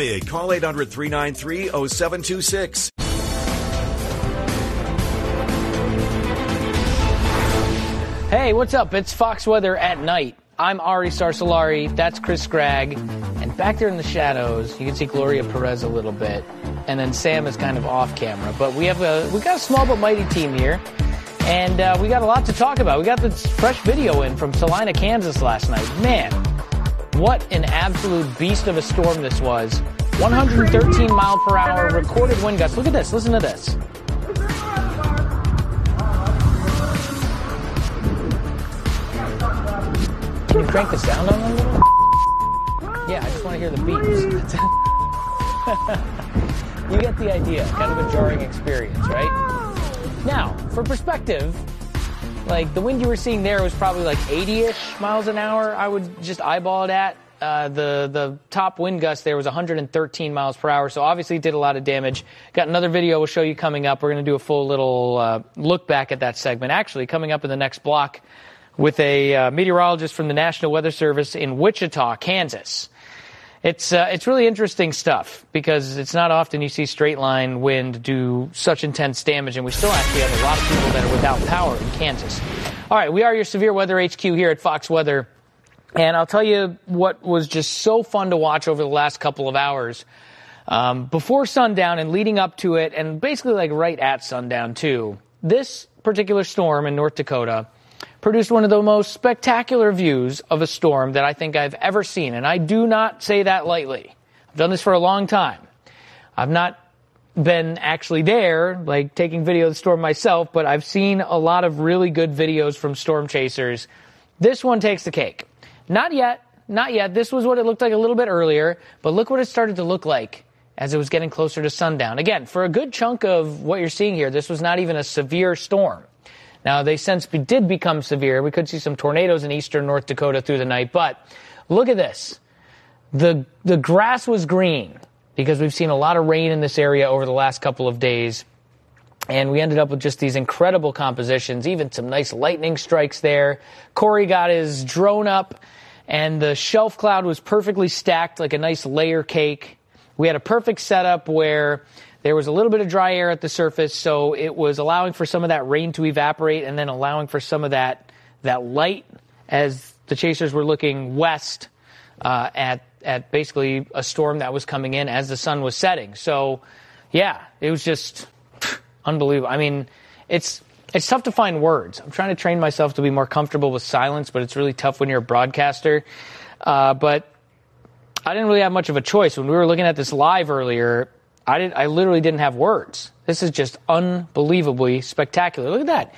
big. Call 800-393-0726. Hey, what's up? It's Fox Weather at Night. I'm Ari Sarsolari. That's Chris Gregg. And back there in the shadows, you can see Gloria Perez a little bit. And then Sam is kind of off camera. But we got a small but mighty team here. And we got a lot to talk about. We got this fresh video in from Salina, Kansas last night. Man, what an absolute beast of a storm this was. 113 mile per hour recorded wind gusts. Look at this. Listen to this. Can you crank the sound on a little? Yeah, I just want to hear the beeps. You get the idea. Kind of a jarring experience, right? Now, for perspective, like the wind you were seeing there was probably like 80-ish miles an hour. I would just eyeball it at. The top wind gust there was 113 miles per hour, so obviously it did a lot of damage. Got another video we'll show you coming up. We're going to do a full little look back at that segment. Actually, coming up in the next block, with a meteorologist from the National Weather Service in Wichita, Kansas. It's really interesting stuff because it's not often you see straight line wind do such intense damage, and we still actually have a lot of people that are without power in Kansas. All right, we are your Severe Weather HQ here at Fox Weather, and I'll tell you what was just so fun to watch over the last couple of hours. Before sundown and leading up to it, and basically like right at sundown too, this particular storm in North Dakota produced one of the most spectacular views of a storm that I think I've ever seen. And I do not say that lightly. I've done this for a long time. I've not been actually there, like taking video of the storm myself, but I've seen a lot of really good videos from storm chasers. This one takes the cake. Not yet. Not yet. This was what it looked like a little bit earlier, but look what it started to look like as it was getting closer to sundown. Again, for a good chunk of what you're seeing here, this was not even a severe storm. Now, they since did become severe. We could see some tornadoes in eastern North Dakota through the night. But look at this. The grass was green because we've seen a lot of rain in this area over the last couple of days. And we ended up with just these incredible compositions, even some nice lightning strikes there. Corey got his drone up, and the shelf cloud was perfectly stacked like a nice layer cake. We had a perfect setup where there was a little bit of dry air at the surface, so it was allowing for some of that rain to evaporate and then allowing for some of that light as the chasers were looking west at basically a storm that was coming in as the sun was setting. So, yeah, it was just unbelievable. I mean, it's tough to find words. I'm trying to train myself to be more comfortable with silence, but it's really tough when you're a broadcaster. But I didn't really have much of a choice. When we were looking at this live earlier, I literally didn't have words. This is just unbelievably spectacular. Look at that.